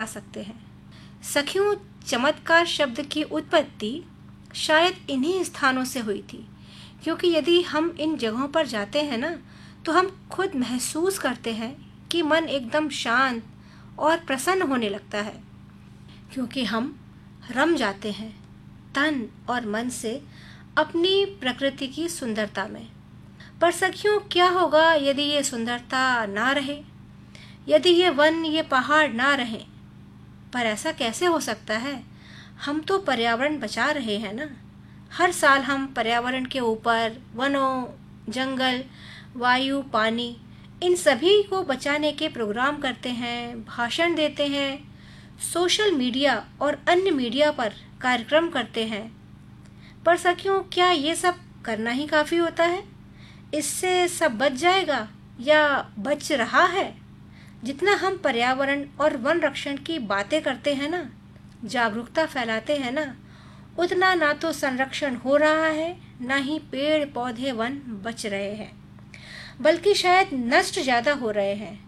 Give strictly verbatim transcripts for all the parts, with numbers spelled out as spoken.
सकते हैं। सखियों, चमत्कार शब्द की उत्पत्ति शायद इन्हीं स्थानों से हुई थी, क्योंकि यदि हम इन जगहों पर जाते हैं ना, तो हम खुद महसूस करते हैं कि मन एकदम शांत और प्रसन्न होने लगता है, क्योंकि हम रम जाते हैं तन और मन से अपनी प्रकृति की सुंदरता में। पर सखियों, क्या होगा यदि ये सुंदरता ना रहे, यदि ये वन, ये पहाड़ ना रहे? पर ऐसा कैसे हो सकता है? हम तो पर्यावरण बचा रहे हैं ना। हर साल हम पर्यावरण के ऊपर वनों, जंगल, वायु, पानी, इन सभी को बचाने के प्रोग्राम करते हैं, भाषण देते हैं, सोशल मीडिया और अन्य मीडिया पर कार्यक्रम करते हैं। पर सखियों, क्या ये सब करना ही काफ़ी होता है? इससे सब बच जाएगा या बच रहा है? जितना हम पर्यावरण और वन रक्षण की बातें करते हैं ना, जागरूकता फैलाते हैं ना, उतना ना तो संरक्षण हो रहा है, ना ही पेड़ पौधे वन बच रहे हैं, बल्कि शायद नष्ट ज़्यादा हो रहे हैं।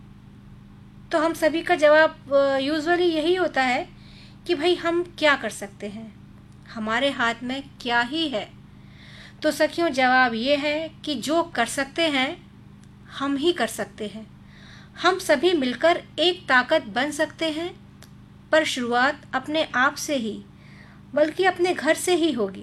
तो हम सभी का जवाब यूजुअली यही होता है कि भाई हम क्या कर सकते हैं, हमारे हाथ में क्या ही है। तो सखियों, जवाब ये है कि जो कर सकते हैं हम ही कर सकते हैं। हम सभी मिलकर एक ताकत बन सकते हैं, पर शुरुआत अपने आप से ही, बल्कि अपने घर से ही होगी।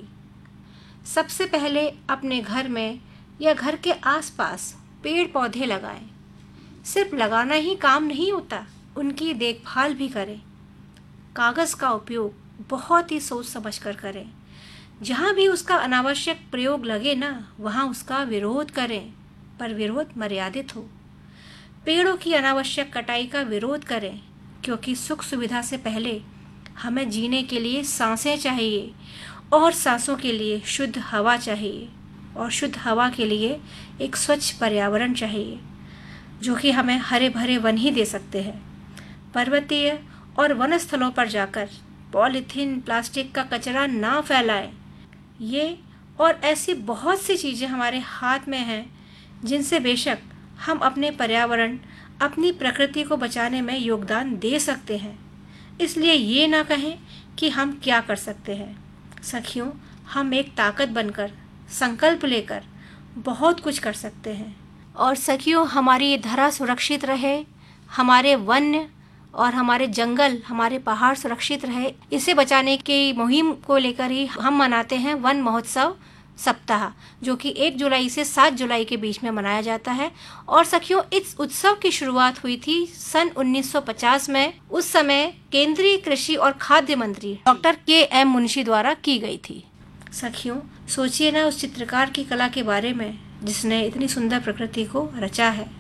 सबसे पहले अपने घर में या घर के आसपास पेड़ पौधे लगाएं। सिर्फ लगाना ही काम नहीं होता, उनकी देखभाल भी करें। कागज़ का उपयोग बहुत ही सोच समझ कर करें। जहाँ भी उसका अनावश्यक प्रयोग लगे ना, वहाँ उसका विरोध करें, पर विरोध मर्यादित हो। पेड़ों की अनावश्यक कटाई का विरोध करें, क्योंकि सुख सुविधा से पहले हमें जीने के लिए सांसें चाहिए, और सांसों के लिए शुद्ध हवा चाहिए, और शुद्ध हवा के लिए एक स्वच्छ पर्यावरण चाहिए, जो कि हमें हरे भरे वन ही दे सकते हैं। पर्वतीय और वन स्थलों पर जाकर पॉलीथीन, प्लास्टिक का कचरा ना फैलाएं। ये और ऐसी बहुत सी चीज़ें हमारे हाथ में हैं, जिनसे बेशक हम अपने पर्यावरण, अपनी प्रकृति को बचाने में योगदान दे सकते हैं। इसलिए ये ना कहें कि हम क्या कर सकते हैं। सखियों, हम एक ताकत बनकर, संकल्प लेकर बहुत कुछ कर सकते हैं। और सखियों, हमारी ये धरा सुरक्षित रहे, हमारे वन्य और हमारे जंगल, हमारे पहाड़ सुरक्षित रहे, इसे बचाने की मुहिम को लेकर ही हम मनाते हैं वन महोत्सव सप्ताह, जो कि एक जुलाई से सात जुलाई के बीच में मनाया जाता है। और सखियों, इस उत्सव की शुरुआत हुई थी सन उन्नीस सौ पचास में। उस समय केंद्रीय कृषि और खाद्य मंत्री डॉक्टर के एम मुंशी द्वारा की गई थी। सखियों, सोचिए ना उस चित्रकार की कला के बारे में, जिसने इतनी सुंदर प्रकृति को रचा है।